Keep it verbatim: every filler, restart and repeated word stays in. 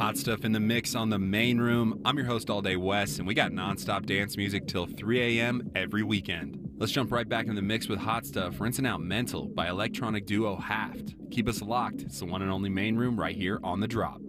Hot stuff in the mix on the main room. I'm your host all day, Wes, and we got nonstop dance music till three a m every weekend. Let's jump right back in the mix with hot stuff, rinsing out Mental by electronic duo Haft. Keep us locked. It's the one and only main room right here on The Drop.